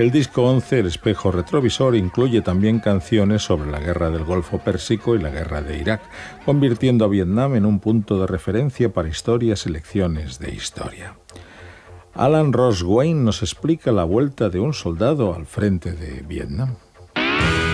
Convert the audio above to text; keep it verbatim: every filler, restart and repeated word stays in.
El disco once, El espejo retrovisor, incluye también canciones sobre la guerra del Golfo Pérsico y la guerra de Irak, convirtiendo a Vietnam en un punto de referencia para historias y lecciones de historia. Alan Ross Wayne nos explica la vuelta de un soldado al frente de Vietnam.